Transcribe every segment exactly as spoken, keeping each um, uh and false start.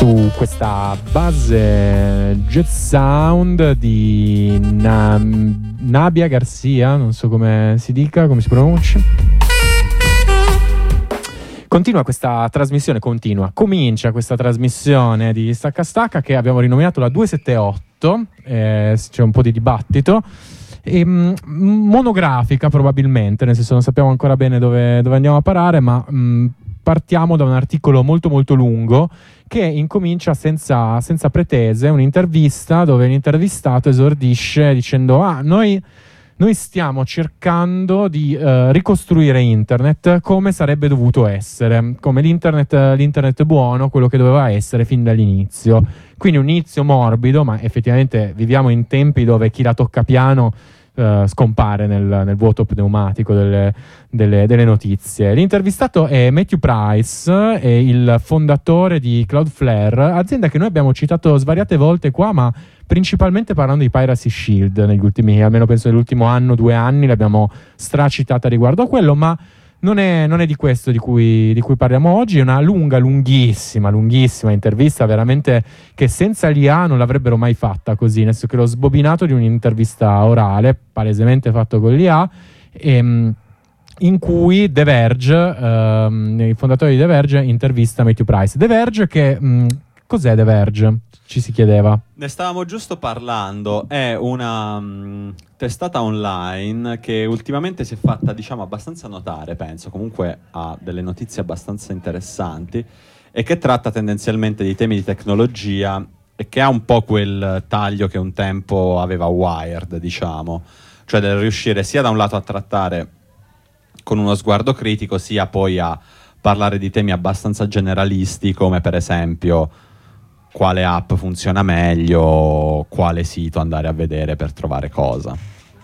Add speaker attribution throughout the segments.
Speaker 1: su questa base jazz sound di Na- Nabia Garcia, non so come si dica, come si pronuncia. Continua questa trasmissione, continua, comincia questa trasmissione di Stacca Stacca che abbiamo rinominato la duecentosettantotto, eh, c'è un po' di dibattito, e, mh, monografica probabilmente, nel senso non sappiamo ancora bene dove, dove andiamo a parare, ma mh, partiamo da un articolo molto molto lungo che incomincia senza, senza pretese, un'intervista dove l'intervistato esordisce dicendo ah, noi... Noi stiamo cercando di uh, ricostruire internet come sarebbe dovuto essere, come l'internet, l'internet buono, quello che doveva essere fin dall'inizio. Quindi un inizio morbido, ma effettivamente viviamo in tempi dove chi la tocca piano uh, scompare nel, nel vuoto pneumatico delle, delle, delle notizie. L'intervistato è Matthew Price, è il fondatore di Cloudflare, azienda che noi abbiamo citato svariate volte qua, ma principalmente parlando di Piracy Shield negli ultimi, almeno penso nell'ultimo anno, due anni, l'abbiamo stracitata riguardo a quello, ma non è, non è di questo di cui, di cui parliamo oggi. È una lunga, lunghissima, lunghissima intervista, veramente che senza l'I A non l'avrebbero mai fatta così, nel senso che l'ho sbobinato di un'intervista orale, palesemente fatto con l'I A, e, in cui The Verge, ehm, il fondatore di The Verge, intervista Matthew Price. The Verge che... Mh, cos'è The Verge? Ci si chiedeva.
Speaker 2: Ne stavamo giusto parlando, è una mh, testata online che ultimamente si è fatta, diciamo, abbastanza notare, penso, comunque ha delle notizie abbastanza interessanti e che tratta tendenzialmente di temi di tecnologia e che ha un po' quel taglio che un tempo aveva Wired, diciamo, cioè del riuscire sia da un lato a trattare con uno sguardo critico, sia poi a parlare di temi abbastanza generalisti come per esempio quale app funziona meglio, quale sito andare a vedere per trovare cosa.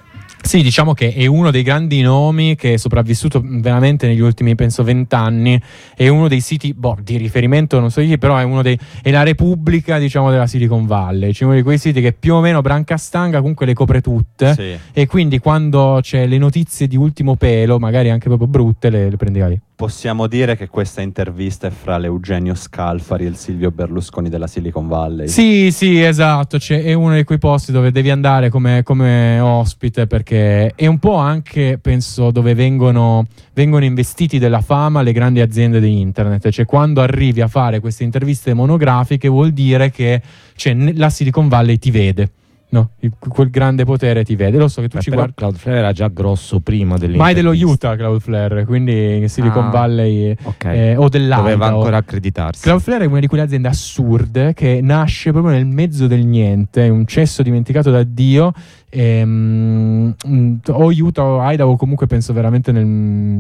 Speaker 1: Sì, diciamo che è uno dei grandi nomi che è sopravvissuto veramente negli ultimi, penso, vent'anni. È uno dei siti, boh, di riferimento, non so chi, però è uno dei, è la Repubblica, diciamo, della Silicon Valley. C'è uno di quei siti che più o meno brancastanga comunque le copre tutte.
Speaker 2: Sì.
Speaker 1: E quindi quando c'è le notizie di ultimo pelo, magari anche proprio brutte, le, le prendi lì.
Speaker 2: Possiamo dire che questa intervista è fra l'Eugenio Scalfari e il Silvio Berlusconi della Silicon Valley.
Speaker 1: Sì, sì, esatto, cioè, è uno di quei posti dove devi andare come, come ospite, perché è un po' anche, penso, dove vengono, vengono investiti della fama le grandi aziende di internet. Cioè quando arrivi a fare queste interviste monografiche vuol dire che cioè, la Silicon Valley ti vede. No, il, quel grande potere ti vede. Lo so che tu
Speaker 3: Beh,
Speaker 1: ci
Speaker 3: però
Speaker 1: guardi.
Speaker 3: Cloudflare era già grosso prima dell'intervista.
Speaker 1: Ma è dello Utah Cloudflare, quindi Silicon
Speaker 3: ah,
Speaker 1: Valley
Speaker 3: okay.
Speaker 1: eh, o dell'Idaho.
Speaker 3: Doveva ancora accreditarsi.
Speaker 1: Cloudflare è una di quelle aziende assurde che nasce proprio nel mezzo del niente, un cesso dimenticato da Dio. Ehm, o Utah o Idaho, comunque penso veramente nel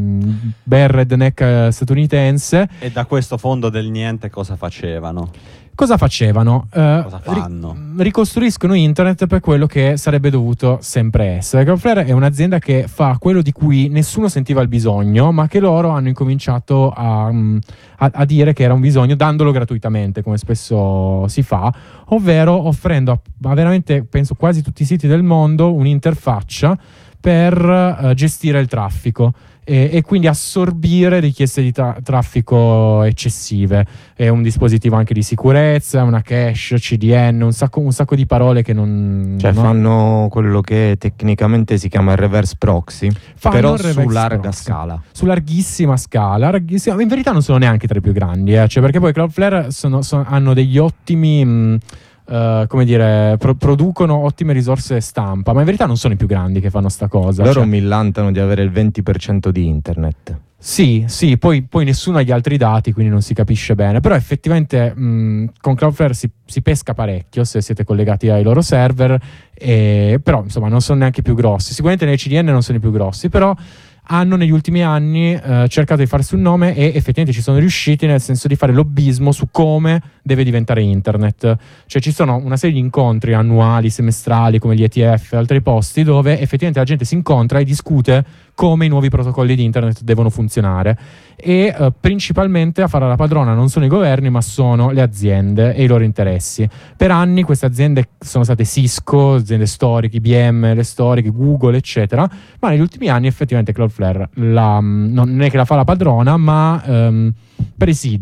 Speaker 1: bel redneck statunitense.
Speaker 2: E da questo fondo del niente cosa facevano?
Speaker 1: Cosa facevano? Uh,
Speaker 2: Cosa fanno?
Speaker 1: Ri- ricostruiscono internet per quello che sarebbe dovuto sempre essere. Cloudflare è un'azienda che fa quello di cui nessuno sentiva il bisogno, ma che loro hanno incominciato a, a, a dire che era un bisogno dandolo gratuitamente, come spesso si fa, ovvero offrendo a, a veramente, penso, quasi tutti i siti del mondo un'interfaccia per uh, gestire il traffico. E, e quindi assorbire richieste di tra- traffico eccessive. È un dispositivo anche di sicurezza, una cache, C D N, un sacco, un sacco di parole che non...
Speaker 3: Cioè
Speaker 1: no?
Speaker 3: fanno quello che tecnicamente si chiama il reverse proxy,
Speaker 1: Fanno
Speaker 3: però
Speaker 1: il reverse
Speaker 3: su larga
Speaker 1: proxy.
Speaker 3: scala.
Speaker 1: Su larghissima scala, larghissima. In verità non sono neanche tra i più grandi, eh? Cioè, perché poi Cloudflare sono, sono, hanno degli ottimi... Mh, Uh, come dire, pro- producono ottime risorse stampa, ma in verità non sono i più grandi che fanno sta cosa.
Speaker 3: Loro
Speaker 1: cioè,
Speaker 3: millantano di avere il venti per cento di internet.
Speaker 1: Sì, sì, poi, poi nessuno ha gli altri dati, quindi non si capisce bene. Però effettivamente mh, con Cloudflare si, si pesca parecchio se siete collegati ai loro server, e, però insomma non sono neanche i più grossi. Sicuramente nei C D N non sono i più grossi, però hanno negli ultimi anni eh, cercato di farsi un nome e effettivamente ci sono riusciti, nel senso di fare lobbismo su come deve diventare internet. Cioè ci sono una serie di incontri annuali, semestrali, come gli E T F e altri posti, dove effettivamente la gente si incontra e discute come i nuovi protocolli di internet devono funzionare. E eh, principalmente a fare la padrona non sono i governi, ma sono le aziende e i loro interessi. Per anni queste aziende sono state Cisco, aziende storiche, I B M, le storiche, Google, eccetera, ma negli ultimi anni effettivamente Cloudflare la, non è che la fa la padrona, ma ehm, presidia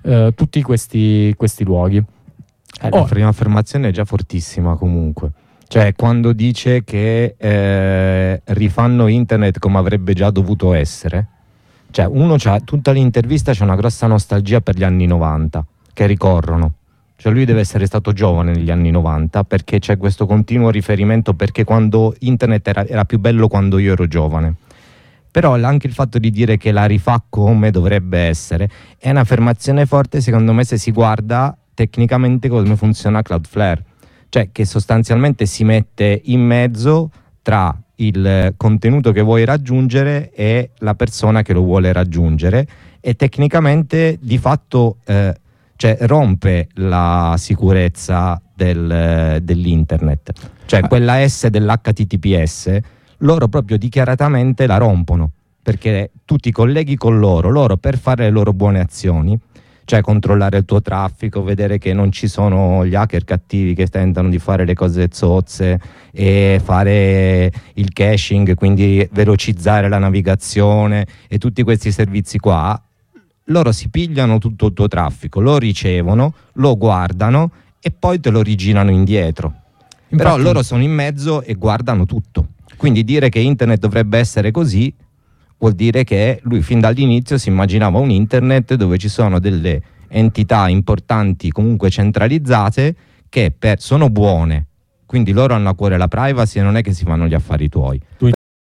Speaker 1: eh, tutti questi, questi luoghi.
Speaker 3: Eh, la prima affermazione è già fortissima comunque. Cioè, quando dice che eh, rifanno internet come avrebbe già dovuto essere, cioè uno c'ha tutta l'intervista, c'è una grossa nostalgia per gli anni novanta che ricorrono. Cioè lui deve essere stato giovane negli anni novanta, perché c'è questo continuo riferimento, perché quando internet era, era più bello quando io ero giovane. Però anche il fatto di dire che la rifà come dovrebbe essere è un'affermazione forte, secondo me, se si guarda tecnicamente come funziona Cloudflare. Cioè che sostanzialmente si mette in mezzo tra il contenuto che vuoi raggiungere e la persona che lo vuole raggiungere, e tecnicamente di fatto eh, cioè, rompe la sicurezza del, dell'internet. Cioè quella S dell'H T T P S loro proprio dichiaratamente la rompono, perché tu ti colleghi con loro, loro per fare le loro buone azioni, cioè controllare il tuo traffico, vedere che non ci sono gli hacker cattivi che tentano di fare le cose zozze e fare il caching, quindi velocizzare la navigazione e tutti questi servizi qua, loro si pigliano tutto il tuo traffico, lo ricevono, lo guardano e poi te lo rigirano indietro. Infatti, però loro sono in mezzo e guardano tutto. Quindi dire che internet dovrebbe essere così vuol dire che lui fin dall'inizio si immaginava un internet dove ci sono delle entità importanti comunque centralizzate che per, sono buone, quindi loro hanno a cuore la privacy e non è che si fanno gli affari tuoi. Tu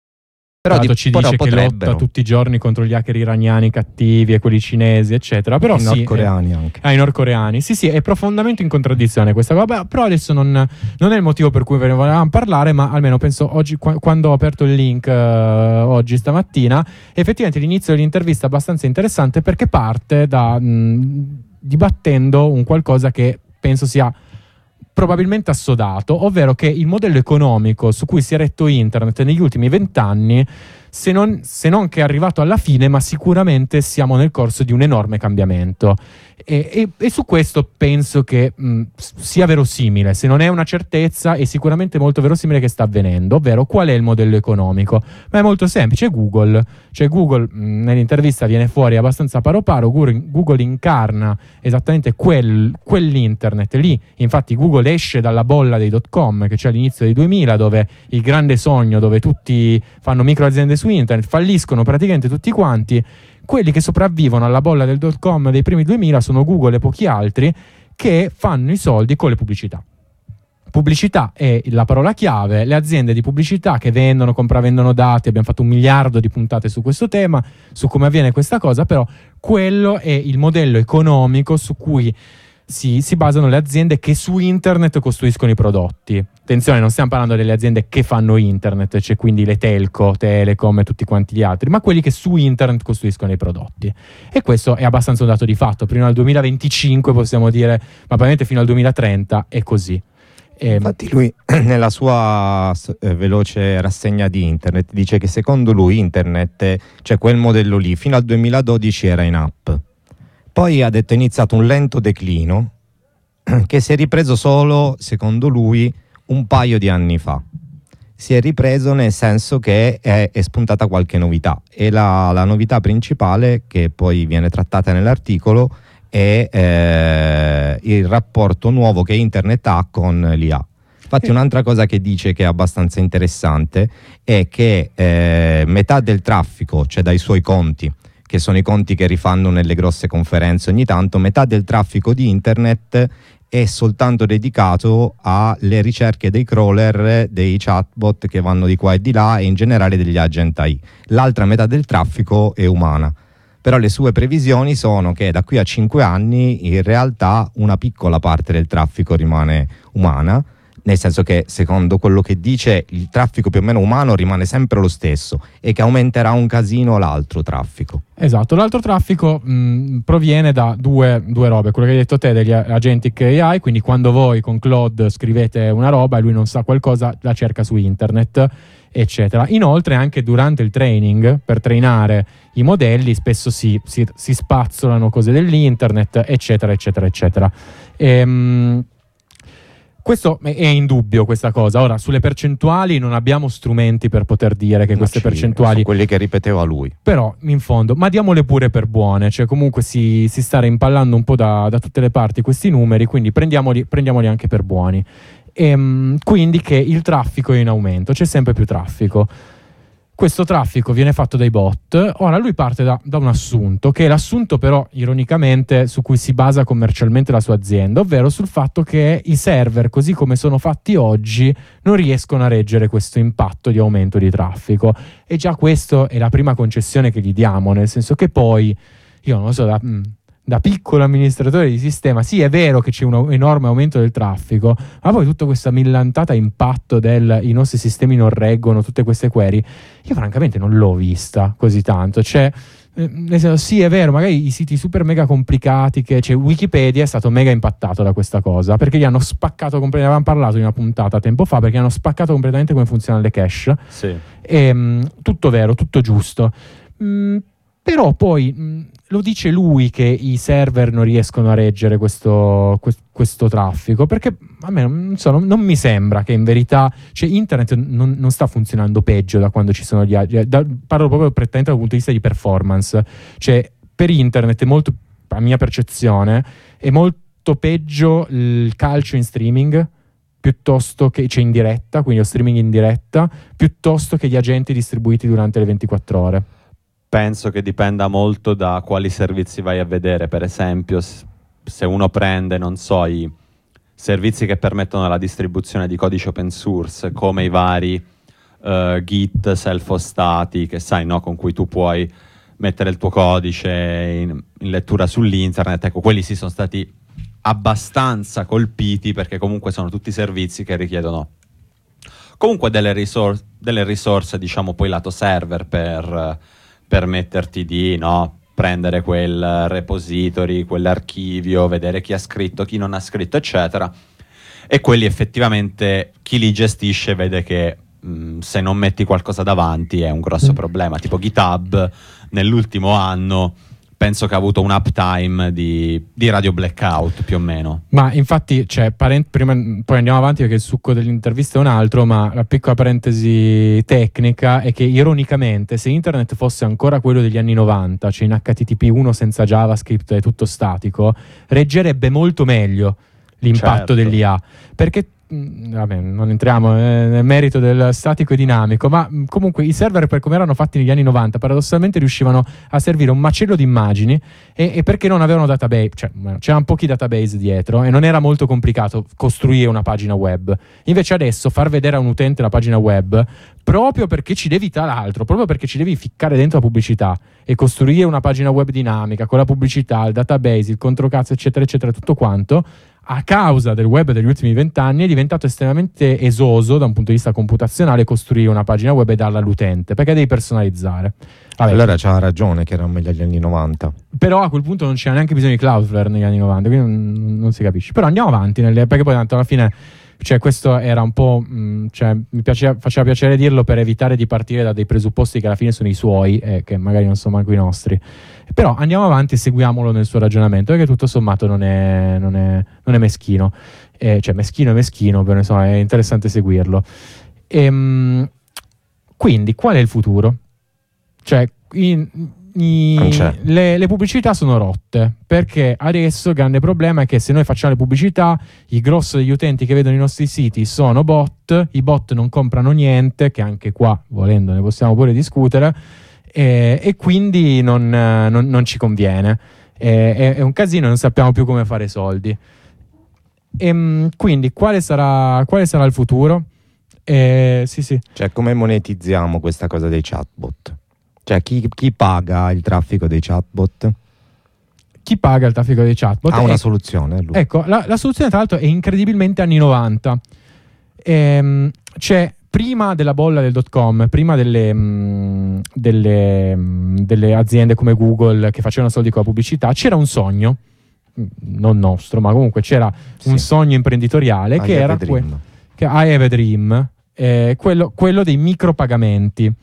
Speaker 1: però di, ci dice che lotta tutti i giorni contro gli hacker iraniani cattivi e quelli cinesi eccetera, però
Speaker 3: i
Speaker 1: sì,
Speaker 3: nordcoreani
Speaker 1: eh,
Speaker 3: anche
Speaker 1: ah, i nordcoreani sì sì è profondamente in contraddizione questa cosa. Beh, però adesso non, non è il motivo per cui ve ne volevamo parlare, ma almeno penso oggi qu- quando ho aperto il link uh, oggi stamattina, effettivamente l'inizio dell'intervista è abbastanza interessante, perché parte da mh, dibattendo un qualcosa che penso sia probabilmente assodato, ovvero che il modello economico su cui si è retto internet negli ultimi vent'anni, se non, se non che è arrivato alla fine, ma sicuramente siamo nel corso di un enorme cambiamento. E, e, e su questo penso che mh, sia verosimile, se non è una certezza, è sicuramente molto verosimile che sta avvenendo, ovvero qual è il modello economico? Ma è molto semplice, Google. Cioè Google mh, nell'intervista viene fuori abbastanza paro paro, Google, Google incarna esattamente quel, quell'internet lì, infatti Google esce dalla bolla dei dot com che c'è all'inizio dei duemila, dove il grande sogno, dove tutti fanno micro aziende su internet, falliscono praticamente tutti quanti. Quelli che sopravvivono alla bolla del dot com dei primi duemila sono Google e pochi altri, che fanno i soldi con le pubblicità. Pubblicità è la parola chiave, le aziende di pubblicità che vendono, compravendono dati, abbiamo fatto un miliardo di puntate su questo tema, su come avviene questa cosa, però quello è il modello economico su cui si, si basano le aziende che su internet costruiscono i prodotti. Attenzione, non stiamo parlando delle aziende che fanno internet, cioè quindi le telco, Telecom e tutti quanti gli altri, ma quelli che su internet costruiscono i prodotti. E questo è abbastanza un dato di fatto. Prima del duemilaventicinque possiamo dire, ma probabilmente fino al duemilatrenta è così. E
Speaker 3: infatti lui nella sua eh, veloce rassegna di internet dice che secondo lui internet, cioè quel modello lì, fino al duemiladodici era in app. Poi ha detto è iniziato un lento declino che si è ripreso solo, secondo lui, un paio di anni fa. Si è ripreso nel senso che è, è spuntata qualche novità, e la, la novità principale, che poi viene trattata nell'articolo, è eh, il rapporto nuovo che internet ha con l'I A. Infatti un'altra cosa che dice che è abbastanza interessante è che eh, metà del traffico, cioè dai suoi conti, che sono i conti che rifanno nelle grosse conferenze ogni tanto, metà del traffico di internet è soltanto dedicato alle ricerche dei crawler, dei chatbot che vanno di qua e di là, e in generale degli agent A I. L'altra metà del traffico è umana. Però le sue previsioni sono che da qui a cinque anni in realtà una piccola parte del traffico rimane umana, nel senso che secondo quello che dice il traffico più o meno umano rimane sempre lo stesso, e che aumenterà un casino l'altro traffico.
Speaker 1: Esatto, l'altro traffico mh, proviene da due, due robe, quello che hai detto te degli agentic A I, quindi quando voi con Claude scrivete una roba e lui non sa qualcosa, la cerca su internet, eccetera. Inoltre anche durante il training, per trainare i modelli, spesso si, si, si spazzolano cose dell'internet, eccetera, eccetera, eccetera. Ehm... questo è indubbio, questa cosa. Ora, sulle percentuali non abbiamo strumenti per poter dire che
Speaker 3: Ma
Speaker 1: queste
Speaker 3: sì,
Speaker 1: percentuali...
Speaker 3: sono quelli che ripeteva lui.
Speaker 1: Però, in fondo, ma diamole pure per buone. Cioè, comunque si, si sta rimpallando un po' da, da tutte le parti questi numeri, quindi prendiamoli, prendiamoli anche per buoni. E, quindi che il traffico è in aumento, c'è sempre più traffico. Questo traffico viene fatto dai bot. Ora lui parte da, da un assunto, che è l'assunto però ironicamente su cui si basa commercialmente la sua azienda, ovvero sul fatto che i server così come sono fatti oggi non riescono a reggere questo impatto di aumento di traffico. E già questo è la prima concessione che gli diamo, nel senso che poi, io non lo so, da, da piccolo amministratore di sistema, sì è vero che c'è un enorme aumento del traffico, ma poi tutta questa millantata impatto del i nostri sistemi non reggono, tutte queste query, io francamente non l'ho vista così tanto. Cioè, eh, nel senso, sì è vero, magari i siti super mega complicati, che cioè, Wikipedia è stato mega impattato da questa cosa, perché gli hanno spaccato completamente, avevamo parlato in una puntata tempo fa, perché hanno spaccato completamente come funzionano le cache.
Speaker 2: Sì.
Speaker 1: E, mh, tutto vero, tutto giusto. Mh, però poi mh, lo dice lui che i server non riescono a reggere questo, questo, questo traffico, perché a me non, so, non, non mi sembra che in verità, cioè internet non, non sta funzionando peggio da quando ci sono gli altri, da, parlo proprio prettamente dal punto di vista di performance. Cioè per internet è molto, a mia percezione, è molto peggio il calcio in streaming piuttosto che, cioè in diretta, quindi lo streaming in diretta, piuttosto che gli agenti distribuiti durante le ventiquattro ore.
Speaker 2: Penso che dipenda molto da quali servizi vai a vedere. Per esempio, se uno prende, non so, i servizi che permettono la distribuzione di codice open source, come i vari uh, Git self-hostati, che sai, no, con cui tu puoi mettere il tuo codice in, in lettura sull'internet, ecco, quelli sì sono stati abbastanza colpiti, perché comunque sono tutti servizi che richiedono comunque delle, risor- delle risorse, diciamo, poi lato server per... permetterti di no, prendere quel repository, quell'archivio, vedere chi ha scritto, chi non ha scritto, eccetera. E quelli effettivamente chi li gestisce vede che mh, se non metti qualcosa davanti è un grosso problema. Tipo GitHub nell'ultimo anno penso che ha avuto un uptime di, di radio blackout più o meno.
Speaker 1: Ma infatti, cioè, parent- prima, poi andiamo avanti perché il succo dell'intervista è un altro, ma la piccola parentesi tecnica è che ironicamente se internet fosse ancora quello degli anni novanta, cioè in H T T P uno senza JavaScript e tutto statico, reggerebbe molto meglio l'impatto
Speaker 2: Certo.
Speaker 1: dell'I A, perché vabbè, non entriamo nel merito del statico e dinamico, ma comunque i server, per come erano fatti negli anni novanta, paradossalmente riuscivano a servire un macello di immagini e, e perché non avevano database, cioè c'erano pochi database dietro e non era molto complicato costruire una pagina web. Invece adesso far vedere a un utente la pagina web, proprio perché ci devi, tra l'altro, proprio perché ci devi ficcare dentro la pubblicità e costruire una pagina web dinamica con la pubblicità, il database, il controcazzo, eccetera, eccetera, tutto quanto, a causa del web degli ultimi vent'anni è diventato estremamente esoso da un punto di vista computazionale costruire una pagina web e darla all'utente, perché devi personalizzare. Vabbè,
Speaker 3: allora c'ha ragione che erano meglio agli anni novanta.
Speaker 1: Però a quel punto non c'era neanche bisogno di Cloudflare negli anni novanta, quindi non, non si capisce. Però andiamo avanti, nelle, perché poi tanto alla fine, cioè, questo era un po', mh, cioè, mi piaceva, faceva piacere dirlo per evitare di partire da dei presupposti che alla fine sono i suoi e eh, che magari non sono manco i nostri. Però andiamo avanti e seguiamolo nel suo ragionamento, perché tutto sommato non è, non è, non è meschino. Eh, cioè meschino è meschino, però insomma è interessante seguirlo. E, quindi qual è il futuro? Cioè in, i, le, le pubblicità sono rotte, perché adesso il grande problema è che se noi facciamo le pubblicità, il grosso degli utenti che vedono i nostri siti sono bot, i bot non comprano niente, che anche qua volendo ne possiamo pure discutere, e, e quindi non, non, non ci conviene, e, è, è un casino, non sappiamo più come fare soldi. E, quindi quale sarà, quale sarà il futuro? Eh, sì, sì.
Speaker 3: Cioè, come monetizziamo questa cosa dei chatbot? Cioè, chi, chi paga il traffico dei chatbot?
Speaker 1: Chi paga il traffico dei chatbot?
Speaker 3: Ha una
Speaker 1: è,
Speaker 3: soluzione. Lui.
Speaker 1: Ecco, la, la soluzione tra l'altro è incredibilmente anni novanta. Ehm, cioè, prima della bolla del dot com, prima delle, mh, delle, mh, delle aziende come Google che facevano soldi con la pubblicità, c'era un sogno, non nostro, ma comunque c'era sì. un sogno imprenditoriale I che era que- che I have a dream, eh, quello, quello dei micropagamenti.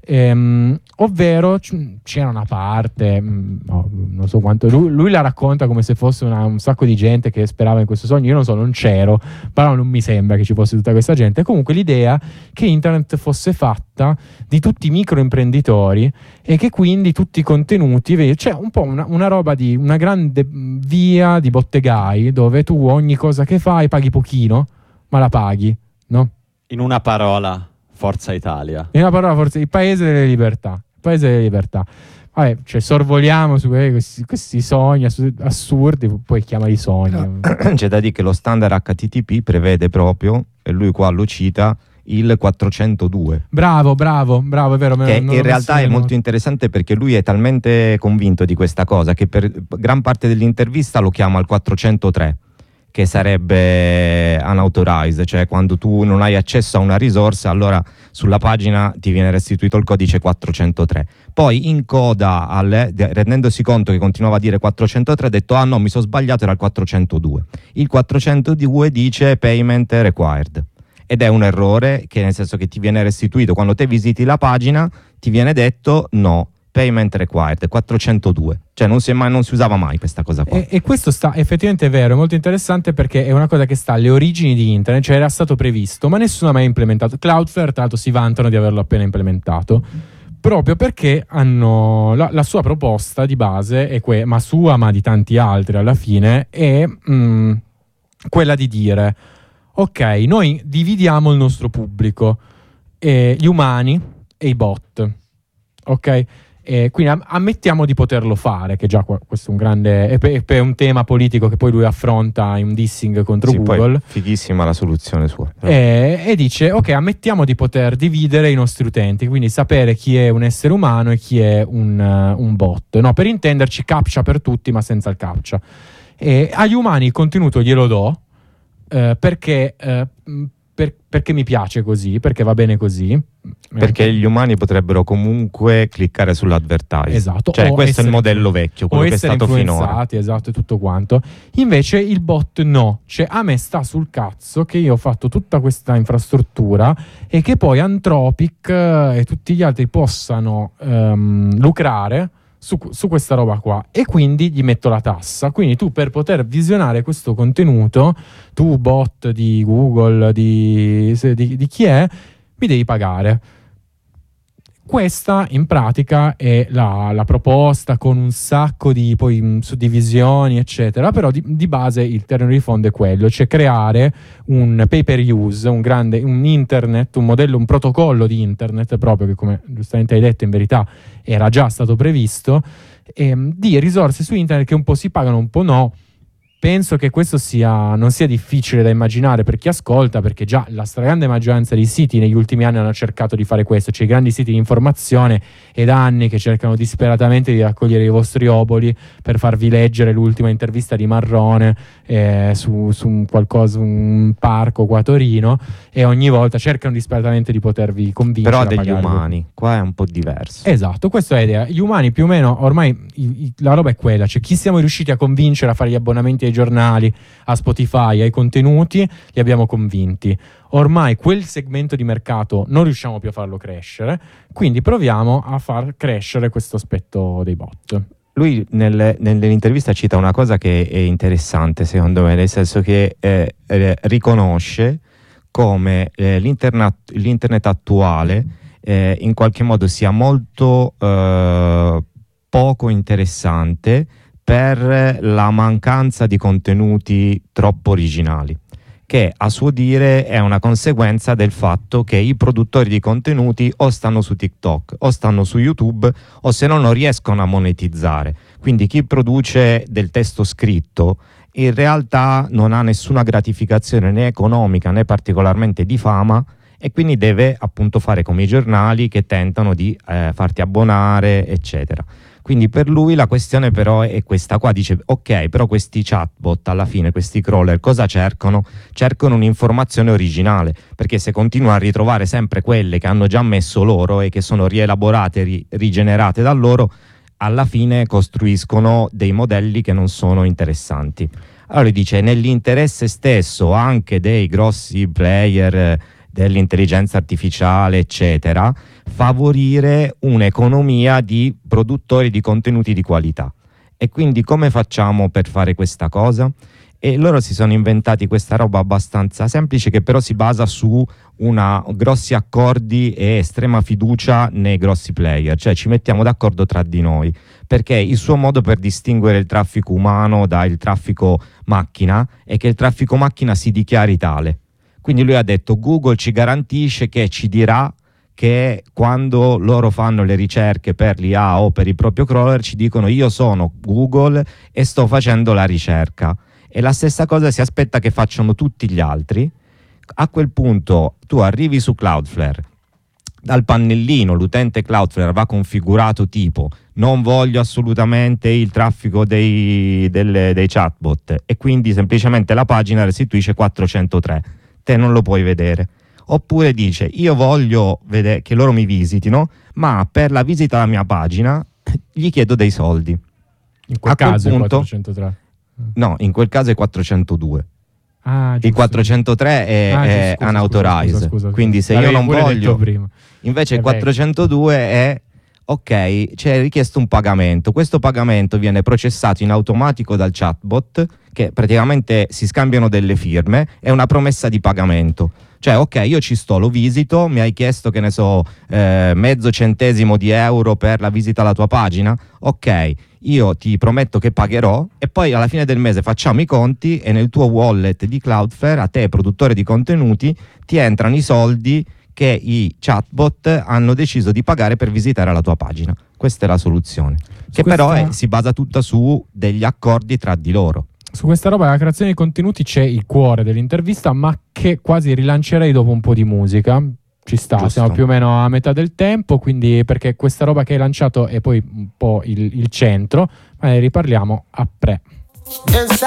Speaker 1: Ehm, ovvero c- c'era una parte, mh, no, non so quanto, lui, lui la racconta come se fosse una, un sacco di gente che sperava in questo sogno. Io non so, non c'ero, però non mi sembra che ci fosse tutta questa gente. Comunque l'idea che internet fosse fatta di tutti i microimprenditori e che quindi tutti i contenuti, vedi, c'è un po' una, una roba di una grande via di bottegai dove tu ogni cosa che fai paghi pochino, ma la paghi, no?
Speaker 2: In una parola, Forza Italia.
Speaker 1: In una parola, forse il paese delle libertà. Il paese delle libertà. Vabbè, cioè sorvoliamo su questi, questi sogni assurdi, poi chiamali sogni.
Speaker 3: C'è da dire che lo standard H T T P prevede proprio, e lui qua lo cita, il quattrocentodue.
Speaker 1: Bravo, bravo, bravo, è vero.
Speaker 3: Che in realtà è molto interessante perché lui è talmente convinto di questa cosa che per gran parte dell'intervista lo chiama il quattrocentotre, che sarebbe unauthorized, cioè quando tu non hai accesso a una risorsa, allora sulla pagina ti viene restituito il codice quattrocentotre. Poi in coda, alle, rendendosi conto che continuava a dire quattrocentotre, ha detto ah no, mi sono sbagliato, era il quattrocentodue. Il quattrocentodue dice payment required, ed è un errore, che nel senso che ti viene restituito quando te visiti la pagina, ti viene detto no, payment required, quattrocentodue. Cioè non si, è mai, non si usava mai questa cosa qua.
Speaker 1: E, e questo sta effettivamente è vero, è molto interessante perché è una cosa che sta alle origini di internet, cioè era stato previsto, ma nessuno ha mai implementato. Cloudflare, tra l'altro, si vantano di averlo appena implementato, proprio perché hanno la, la sua proposta di base, è que- ma sua, ma di tanti altri alla fine, è mh, quella di dire ok, noi dividiamo il nostro pubblico, eh, gli umani e i bot, ok? E quindi am- ammettiamo di poterlo fare, che già qua- questo è un grande è, pe- è un tema politico che poi lui affronta in un dissing contro
Speaker 3: sì,
Speaker 1: Google.
Speaker 3: Poi, fighissima la soluzione sua.
Speaker 1: E, e dice ok, ammettiamo di poter dividere i nostri utenti, quindi sapere chi è un essere umano e chi è un, uh, un bot, no? Per intenderci, captcha per tutti ma senza il captcha. E agli umani il contenuto glielo do uh, perché uh, Per, perché mi piace così, perché va bene così.
Speaker 3: Perché gli umani potrebbero comunque cliccare sull'advertising.
Speaker 1: Esatto.
Speaker 3: Cioè
Speaker 1: o
Speaker 3: questo è il modello
Speaker 1: influ-
Speaker 3: vecchio, quello
Speaker 1: o
Speaker 3: che è stato finora.
Speaker 1: Esatto, e tutto quanto. Invece il bot no. Cioè a me sta sul cazzo che io ho fatto tutta questa infrastruttura e che poi Anthropic eh, e tutti gli altri possano um, lucrare Su, su questa roba qua, e quindi gli metto la tassa. Quindi tu, per poter visionare questo contenuto, tu bot di Google, di, di, di chi è, mi devi pagare. Questa in pratica è la, la proposta, con un sacco di poi mh, suddivisioni eccetera, però di, di base il terreno di fondo è quello, cioè creare un pay per use, un grande un internet, un modello, un protocollo di internet proprio, che come giustamente hai detto in verità era già stato previsto, ehm, di risorse su internet che un po' si pagano, un po' no. Penso che questo sia, non sia difficile da immaginare per chi ascolta, perché già la stragrande maggioranza dei siti negli ultimi anni hanno cercato di fare questo. C'è i grandi siti di informazione e da anni che cercano disperatamente di raccogliere i vostri oboli per farvi leggere l'ultima intervista di Marrone eh, su, su un qualcosa, un parco qua a Torino, e ogni volta cercano disperatamente di potervi convincere.
Speaker 3: Però
Speaker 1: a
Speaker 3: degli
Speaker 1: pagarvi.
Speaker 3: umani, qua è un po' diverso.
Speaker 1: Esatto, questa è l'idea. Gli umani più o meno, ormai i, i, la roba è quella, cioè chi siamo riusciti a convincere a fare gli abbonamenti ai giornali, a Spotify, ai contenuti, li abbiamo convinti. Ormai quel segmento di mercato non riusciamo più a farlo crescere, quindi proviamo a far crescere questo aspetto dei bot.
Speaker 3: Lui nel, nell'intervista cita una cosa che è interessante secondo me, nel senso che eh, eh, riconosce come eh, l'internet, l'internet attuale eh, in qualche modo sia molto eh, poco interessante per la mancanza di contenuti troppo originali, che a suo dire è una conseguenza del fatto che i produttori di contenuti o stanno su TikTok o stanno su YouTube, o se no non riescono a monetizzare. Quindi chi produce del testo scritto in realtà non ha nessuna gratificazione né economica né particolarmente di fama, e quindi deve appunto fare come i giornali che tentano di eh, farti abbonare eccetera. Quindi per lui la questione però è questa qua, dice ok, però questi chatbot alla fine, questi crawler cosa cercano? Cercano un'informazione originale, perché se continuano a ritrovare sempre quelle che hanno già messo loro e che sono rielaborate, ri- rigenerate da loro, alla fine costruiscono dei modelli che non sono interessanti. Allora lui dice nell'interesse stesso anche dei grossi player dell'intelligenza artificiale, eccetera, favorire un'economia di produttori di contenuti di qualità. E quindi come facciamo per fare questa cosa? E loro si sono inventati questa roba abbastanza semplice, che però si basa su una grossi accordi e estrema fiducia nei grossi player, cioè ci mettiamo d'accordo tra di noi, perché il suo modo per distinguere il traffico umano dal traffico macchina è che il traffico macchina si dichiari tale. Quindi lui ha detto: Google ci garantisce che ci dirà che quando loro fanno le ricerche per l'I A o per il proprio crawler ci dicono io sono Google e sto facendo la ricerca. E la stessa cosa si aspetta che facciano tutti gli altri. A quel punto tu arrivi su Cloudflare, dal pannellino l'utente Cloudflare va configurato tipo non voglio assolutamente il traffico dei, delle, dei chatbot, e quindi semplicemente la pagina restituisce quattrocentotré, te non lo puoi vedere. Oppure dice io voglio vedere che loro mi visitino, ma per la visita alla mia pagina gli chiedo dei soldi.
Speaker 1: In quel
Speaker 3: A quel
Speaker 1: caso
Speaker 3: punto,
Speaker 1: è quattrocentotré.
Speaker 3: No, in quel caso è quattrocentodue.
Speaker 1: Ah, giusto.
Speaker 3: Il quattrocentotré è,
Speaker 1: Ah,
Speaker 3: è
Speaker 1: scusa,
Speaker 3: unauthorized,
Speaker 1: scusa, scusa, scusa.
Speaker 3: quindi se
Speaker 1: L'avevi
Speaker 3: io non
Speaker 1: pure detto
Speaker 3: voglio,
Speaker 1: prima.
Speaker 3: invece
Speaker 1: È
Speaker 3: il quattrocentodue è ok, c'è richiesto un pagamento, questo pagamento viene processato in automatico dal chatbot, che praticamente si scambiano delle firme, è una promessa di pagamento. Cioè, ok, io ci sto, lo visito, mi hai chiesto, che ne so, eh, mezzo centesimo di euro per la visita alla tua pagina, ok, io ti prometto che pagherò, e poi alla fine del mese facciamo i conti e nel tuo wallet di Cloudflare, a te produttore di contenuti, ti entrano i soldi che i chatbot hanno deciso di pagare per visitare la tua pagina. Questa è la soluzione, che
Speaker 1: questa...
Speaker 3: però è, si basa tutta su degli accordi tra di loro.
Speaker 1: Su questa roba della creazione di contenuti c'è il cuore dell'intervista, ma che quasi rilancerei dopo un po' di musica. Ci sta,
Speaker 3: Giusto.
Speaker 1: Siamo più o meno a metà del tempo, quindi perché questa roba che hai lanciato è poi un po' il, il centro, ma ne riparliamo a pre.